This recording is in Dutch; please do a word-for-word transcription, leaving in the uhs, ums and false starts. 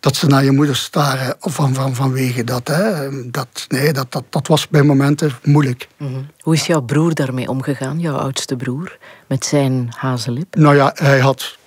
dat ze naar je moeder staren van, van, vanwege dat, hè. dat. Nee, dat, dat, dat was bij momenten moeilijk. Mm-hmm. Hoe is jouw broer daarmee omgegaan, jouw oudste broer, met zijn hazellip? Nou ja, hij had